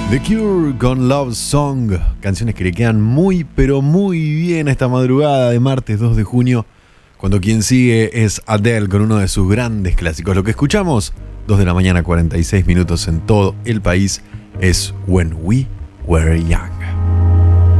The Cure con Love Song, canciones que le quedan muy pero muy bien esta madrugada de martes 2 de junio, cuando quien sigue es Adele con uno de sus grandes clásicos. Lo que escuchamos, 2 de la mañana 46 minutos en todo el país, es When We Were Young.